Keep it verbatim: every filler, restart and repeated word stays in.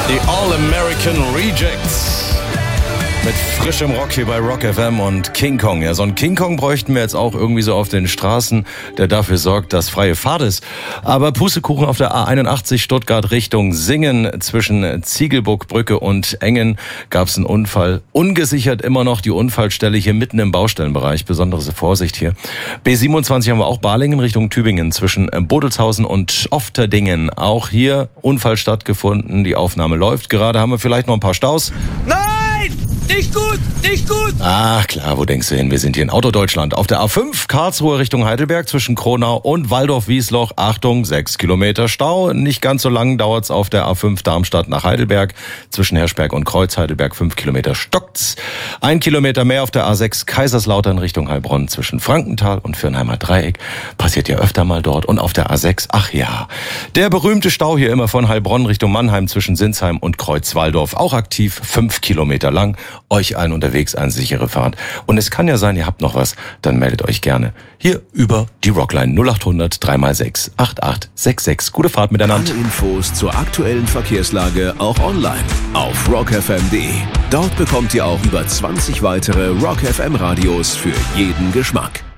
Die All-American Rejects. Mit frischem Rock hier bei Rock F M und King Kong. Ja, so einen King Kong bräuchten wir jetzt auch irgendwie so auf den Straßen, der dafür sorgt, dass freie Fahrt ist. Aber Pustekuchen auf der A einundachtzig Stuttgart Richtung Singen zwischen Ziegelburgbrücke und Engen gab es einen Unfall. Ungesichert immer noch die Unfallstelle hier mitten im Baustellenbereich. Besondere Vorsicht hier. B siebenundzwanzig haben wir auch Balingen Richtung Tübingen zwischen Bodelshausen und Ofterdingen. Auch hier Unfall stattgefunden. Die Aufnahme läuft gerade. Haben wir vielleicht noch ein paar Staus? Nein! Nicht gut, nicht gut! Ach klar, wo denkst du hin? Wir sind hier in Autodeutschland. Auf der A fünf Karlsruhe Richtung Heidelberg zwischen Kronau und Waldorf-Wiesloch. Achtung, sechs Kilometer Stau. Nicht ganz so lang dauert's auf der A fünf Darmstadt nach Heidelberg. Zwischen Herschberg und Kreuz Heidelberg fünf Kilometer stockt's. Ein Kilometer mehr auf der A sechs Kaiserslautern Richtung Heilbronn zwischen Frankenthal und Fürnheimer Dreieck. Passiert ja öfter mal dort. Und auf der A sechs, ach ja, der berühmte Stau hier immer von Heilbronn Richtung Mannheim zwischen Sinsheim und Kreuz-Waldorf. Auch aktiv, fünf Kilometer lang. Euch allen unterwegs eine sichere Fahrt. Und es kann ja sein, ihr habt noch was, dann meldet euch gerne hier über die Rockline null acht hundert drei mal sechs acht acht sechs sechs. Gute Fahrt miteinander. Alle Infos zur aktuellen Verkehrslage auch online auf rock f m punkt d e. Dort bekommt ihr auch über zwanzig weitere Rock F M Radios für jeden Geschmack.